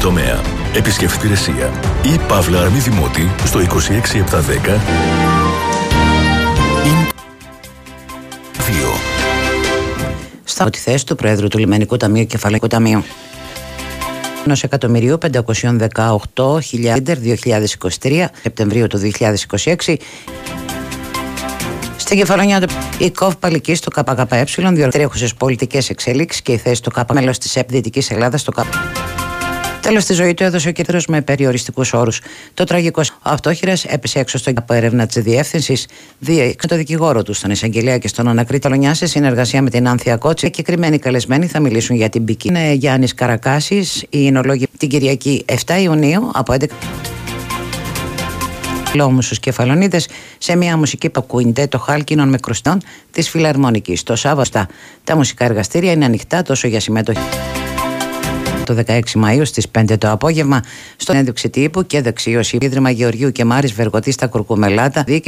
τομέα. Επισκεφτείτε Ρεσία ή Παύλα Αρμή Δημότη στο 26710 2. Στα τη θέση του Προέδρου του Λιμενικού Ταμείου Κεφαλαϊκού Ταμείου. 1.518.000 Σεπτεμβρίου του 2026. Στην κεφαλονιά του η ΚΟΒ Παλικής στο ΚΚΕ διορθρέχουσες πολιτικές εξέλιξεις και η θέση του ΚΚΕ μέλος της ΕΠ Δυτικής Ελλάδας στο ΚΚΕ. Τέλος στη ζωή του έδωσε ο κέντρος με περιοριστικούς όρους. Το τραγικό αυτόχειρας έπεσε έξω στο από έρευνα της διεύθυνσης. Διέκρινε το δικηγόρο του στον εισαγγελέα και στον ανακρίτη Λονιά σε συνεργασία με την Άνθια Κότση. Οι συγκεκριμένοι καλεσμένοι θα μιλήσουν για την ποικιλία. Είναι Γιάννης Καρακάσης, η εινολόγη την Κυριακή 7 Ιουνίου από 11. Λόγους στους Κεφαλονίδες σε μια μουσική που ακούγεται το χάλκινον με κρουστών της Φιλαρμονικής. Το Σάββατο τα μουσικά εργαστήρια είναι ανοιχτά τόσο για συμμετοχή. Το 16 Μαΐου στις 5 το απόγευμα στον ένδειξη τύπου και δεξίωση Ίδρυμα Γεωργίου και Μάρης Βεργοτή στα Κουρκουμελάτα.